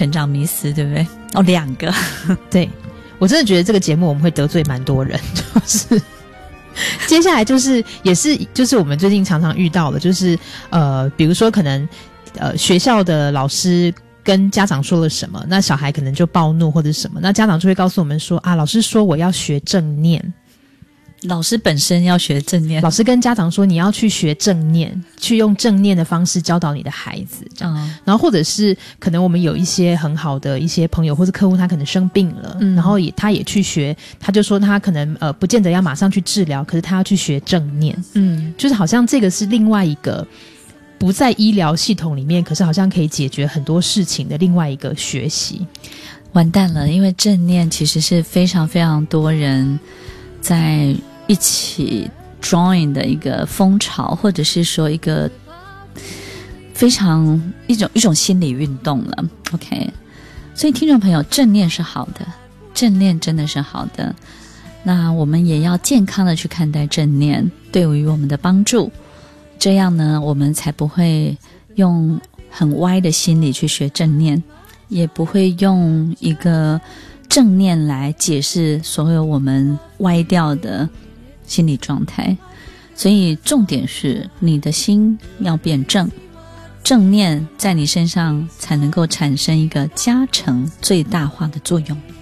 成长迷思，对不对？哦，2个。 对，我真的觉得这个节目我们会得罪蛮多人，就是接下来就是我们最近常常遇到的，就是比如说可能学校的老师跟家长说了什么，那小孩可能就暴怒或者什么，那家长就会告诉我们说啊，老师说我要学正念。 老师本身要学正念， 老师跟家长说你要去学正念，去用正念的方式教导你的孩子这样。然后或者是可能我们有一些很好的一些朋友或是客户，他可能生病了，然后他也去学，他就说他可能不见得要马上去治疗，可是他要去学正念。就是好像这个是另外一个不在医疗系统里面，可是好像可以解决很多事情的另外一个学习。 完蛋了，因为正念其实是非常非常多人在一起 join 的一个风潮，或者是说一个非常一种心理运动了。 OK， 所以听众朋友，正念是好的，正念真的是好的，那我们也要健康的去看待正念对于我们的帮助，这样呢我们才不会用很歪的心理去学正念，也不会用一个正念来解释所有我们歪掉的心理状态。所以重点是你的心要变正，正念在你身上才能够产生一个加成最大化的作用。